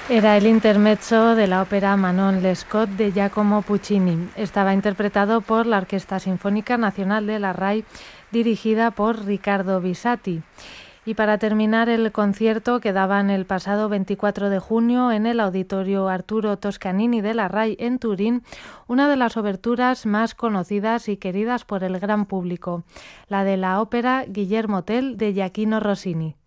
Era el intermezzo de la ópera Manon Lescaut de Giacomo Puccini. Estaba interpretado por la Orquesta Sinfónica Nacional de la RAI, dirigida por Riccardo Bisatti. Y para terminar el concierto que daban el pasado 24 de junio en el Auditorio Arturo Toscanini de la RAI en Turín, una de las oberturas más conocidas y queridas por el gran público, la de la ópera Guillermo Tell de Gioachino Rossini.